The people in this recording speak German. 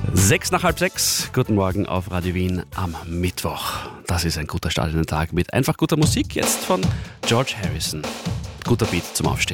6 nach halb 6, guten Morgen auf Radio Wien am Mittwoch. Das ist ein guter Start in den Tag mit einfach guter Musik, jetzt von George Harrison. Guter Beat zum Aufstehen.